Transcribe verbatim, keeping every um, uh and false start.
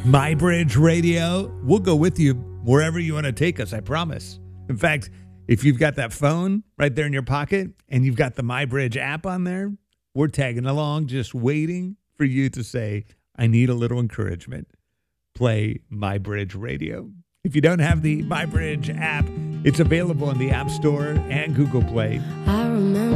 MyBridge Radio. We'll go with you wherever you want to take us, I promise. In fact, if you've got that phone right there in your pocket and you've got the MyBridge app on there, we're tagging along, just waiting for you to say, I need a little encouragement. Play MyBridge Radio. If you don't have the MyBridge app, it's available in the App Store and Google Play. I remember